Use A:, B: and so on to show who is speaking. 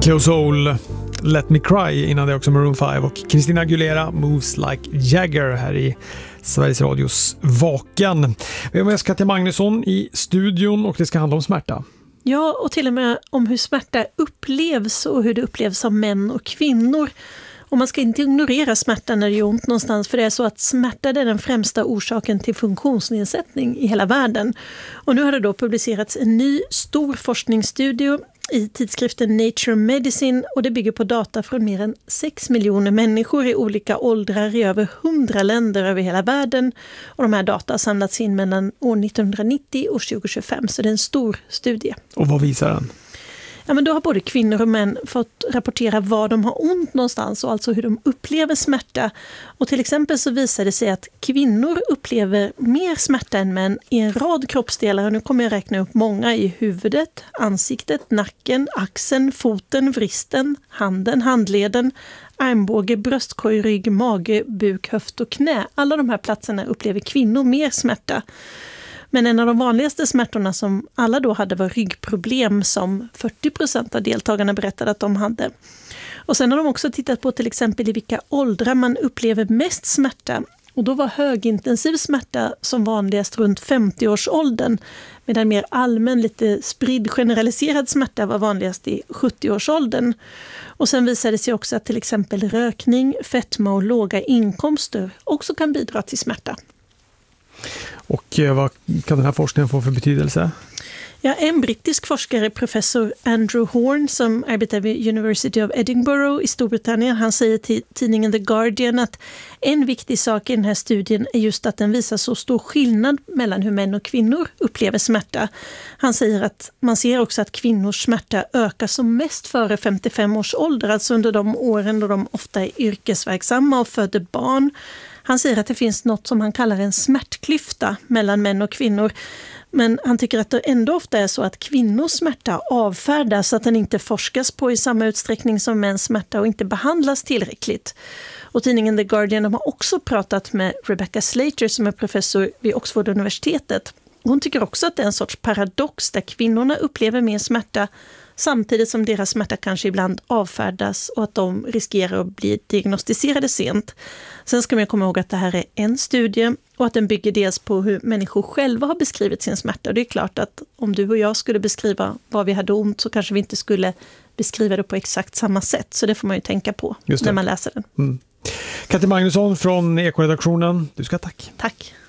A: Cleo Soul, Let Me Cry, innan det också Maroon 5 och Christina Aguilera, Moves Like Jagger här i Sveriges Radios Vakan. Vi har med oss Katja Magnusson i studion och det ska handla om smärta.
B: Ja, och till och med om hur smärta upplevs och hur det upplevs av män och kvinnor. Och man ska inte ignorera smärta när det gör ont någonstans, för det är så att smärta är den främsta orsaken till funktionsnedsättning i hela världen. Och nu har det då publicerats en ny stor forskningsstudie i tidskriften Nature Medicine, och det bygger på data från mer än 6 miljoner människor i olika åldrar i över 100 länder över hela världen. Och de här data har samlats in mellan år 1990 och 2025, så det är en stor studie.
A: Och vad visar den?
B: Ja, men då har både kvinnor och män fått rapportera var de har ont någonstans och alltså hur de upplever smärta. Och till exempel så visar det sig att kvinnor upplever mer smärta än män i en rad kroppsdelar. Och nu kommer jag räkna upp många: i huvudet, ansiktet, nacken, axeln, foten, vristen, handen, handleden, armbåge, bröstkorg, rygg, mage, buk, höft och knä. Alla de här platserna upplever kvinnor mer smärta. Men en av de vanligaste smärtorna som alla då hade var ryggproblem, som 40% av deltagarna berättade att de hade. Och sen har de också tittat på till exempel i vilka åldrar man upplever mest smärta. Och då var högintensiv smärta som vanligast runt 50-årsåldern, medan mer allmän, lite spridd, generaliserad smärta var vanligast i 70-årsåldern. Och sen visade det sig också att till exempel rökning, fetma och låga inkomster också kan bidra till smärta.
A: Och vad kan den här forskningen få för betydelse?
B: Ja, en brittisk forskare, professor Andrew Horn, som arbetar vid University of Edinburgh i Storbritannien, han säger till tidningen The Guardian att en viktig sak i den här studien är just att den visar så stor skillnad mellan hur män och kvinnor upplever smärta. Han säger att man ser också att kvinnors smärta ökar som mest före 55 års ålder, alltså under de åren då de ofta är yrkesverksamma och föder barn. Han säger att det finns något som han kallar en smärtklyfta mellan män och kvinnor. Men han tycker att det ändå ofta är så att kvinnors smärta avfärdas, så att den inte forskas på i samma utsträckning som mäns smärta och inte behandlas tillräckligt. Och tidningen The Guardian har också pratat med Rebecca Slater som är professor vid Oxford-universitetet. Hon tycker också att det är en sorts paradox där kvinnorna upplever mer smärta samtidigt som deras smärta kanske ibland avfärdas och att de riskerar att bli diagnostiserade sent. Sen ska man komma ihåg att det här är en studie och att den bygger dels på hur människor själva har beskrivit sin smärta. Det är klart att om du och jag skulle beskriva vad vi hade ont så kanske vi inte skulle beskriva det på exakt samma sätt. Så det får man ju tänka på när man läser den.
A: Katja Magnusson från Ekoredaktionen, du ska tack.
B: Tack.